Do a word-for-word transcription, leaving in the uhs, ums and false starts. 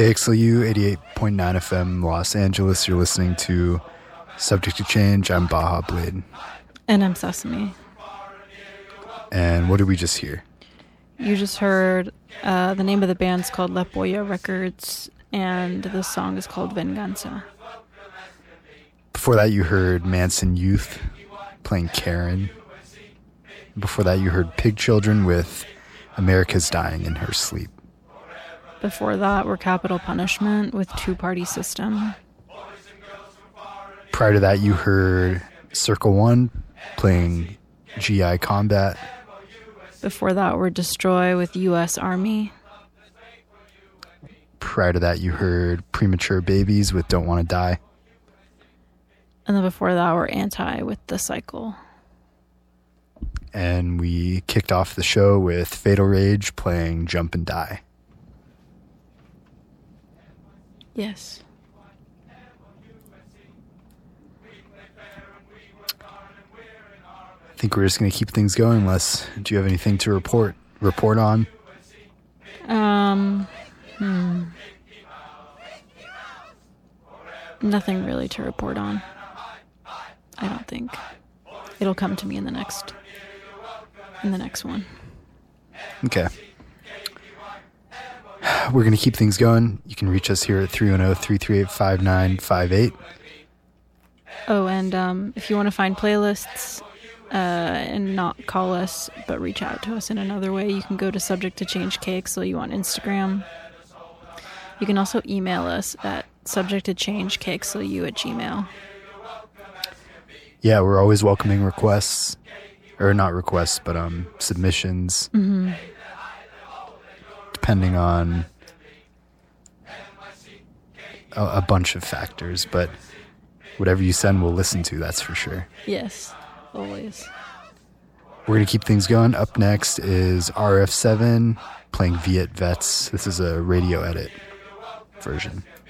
K X L U eighty-eight point nine F M Los Angeles. You're listening to Subject to Change. I'm Baja Blade. And I'm Sesame. And what did we just hear? You just heard uh, the name of the band's called La Polla Records, and the song is called Venganza. Before that, you heard Manson Youth playing Karen. Before that, you heard Pig Children with America's Dying in Her Sleep. Before that were Capital Punishment with Two Party System. Prior to that, you heard Circle One playing G I Combat. Before that were Destroy with U S Army. Prior to that, you heard Premature Babies with Don't Want to Die. And then before that were Anti with The Cycle. And we kicked off the show with Fatal Rage playing Jump and Die. Yes. I think we're just going to keep things going unless, do you have anything to report report on? Um, hmm. Nothing really to report on. I don't think. It'll come to me in the next in the next one. Okay. We're going to keep things going. You can reach us here at three one zero, three three eight, five nine five eight. Oh, and um, if you want to find playlists uh, and not call us, but reach out to us in another way, you can go to Subject to Change K X L U on Instagram. You can also email us at subject to change K X L U at gmail. Yeah, we're always welcoming requests. Or not requests, but um, submissions. Mm-hmm. Depending on a, a bunch of factors, but whatever you send, we'll listen to, that's for sure. Yes, always. We're going to keep things going. Up next is R F seven playing Viet Vets. This is a radio edit version.